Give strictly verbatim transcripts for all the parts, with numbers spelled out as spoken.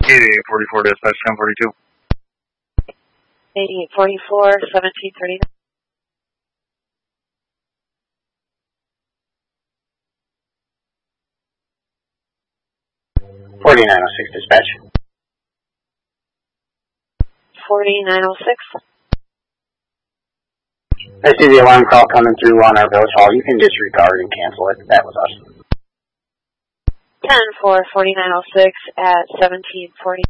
eighty-eight forty-four, dispatch ten forty-two. eighty-eight forty-four, seventeen thirty-nine. forty-nine oh six, dispatch. forty-nine oh six. I see the alarm call coming through on our village hall. You can disregard and cancel it. That was us. ten for forty-nine oh six at seventeen forty.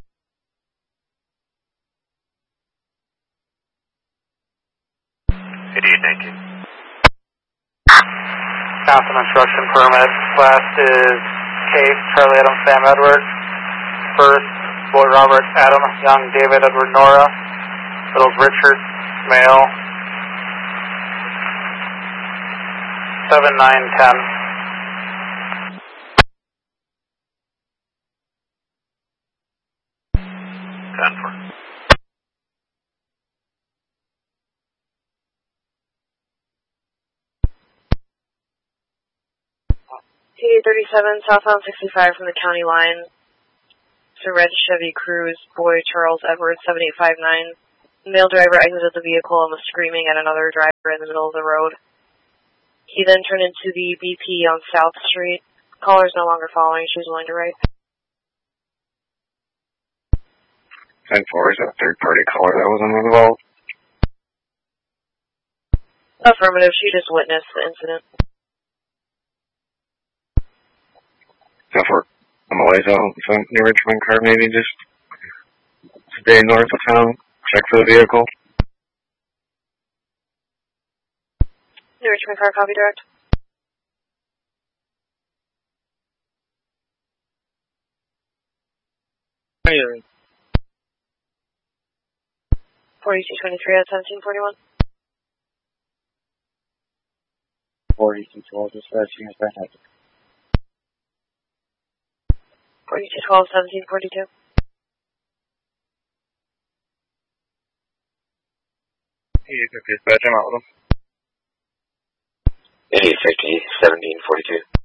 eighty-eight nineteen. Council instruction permit. Last is Case, Charlie Adam, Sam Edward. First, Boy Robert Adam, Young David Edward Nora. Middle's Richard, male. seven nine ten. ten four. T D thirty-seven, southbound sixty-five from the county line. It's a red Chevy Cruze, boy Charles Edwards, seven eight five nine. Male driver exited the vehicle and was screaming at another driver in the middle of the road. He then turned into the B P on South Street. Caller is no longer following. She's willing to write. ten four is a third-party caller that wasn't involved. Affirmative. She just witnessed the incident. ten four. On the way out, some New Richmond car maybe just stay north of town, check for the vehicle. New Richmond car, copy direct. Hey. forty-two twenty-three at seventeen forty-one. forty-two twelve, dispatching is fantastic. forty-two twelve, seventeen forty-two. Hey, dispatch, I'm out with him. eighty fifty, seventeen forty-two.